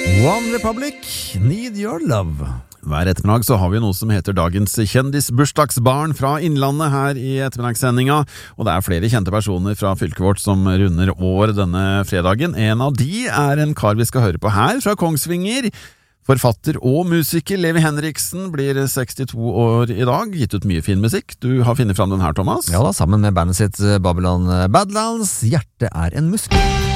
One Republic, Need Your Love. Hver ettermiddag så har vi noe som heter dagens kjendisbursdagsbarn fra Innlandet her i ettermiddagssendinga, og det er flere kjente personer fra fylket vårt som runder år denne fredagen. En av de er en kar vi skal høre på her fra Kongsvinger. Forfatter og musiker Levi Henriksen blir 62 år i dag, gitt ut mye fin musikk. Du har funnet fram den her, Thomas? Ja da, sammen med bandet sitt Babylon Badlands, Hjerte er en muskel.